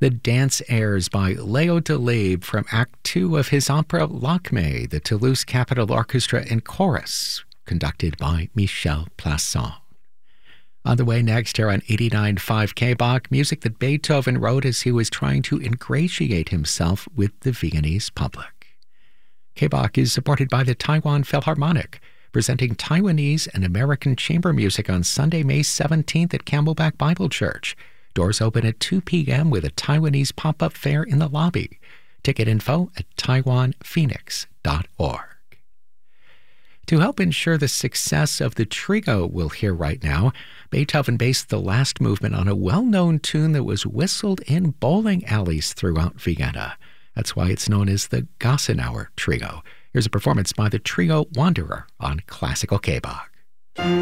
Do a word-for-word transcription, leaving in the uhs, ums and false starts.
the dance airs by Leo Delibes from Act Two of his opera Lakme, the Toulouse Capitol Orchestra and Chorus, conducted by Michel Plasson. On the way next here on eighty-nine point five K B O C, music that Beethoven wrote as he was trying to ingratiate himself with the Viennese public. K B O C is supported by the Taiwan Philharmonic, presenting Taiwanese and American chamber music on Sunday, May seventeenth at Camelback Bible Church. Doors open at two p.m. with a Taiwanese pop-up fair in the lobby. Ticket info at taiwan phoenix dot org. To help ensure the success of the trio we'll hear right now, Beethoven based the last movement on a well-known tune that was whistled in bowling alleys throughout Vienna. That's why it's known as the Gossenauer Trio. Here's a performance by the Trio Wanderer on Classical K B O C.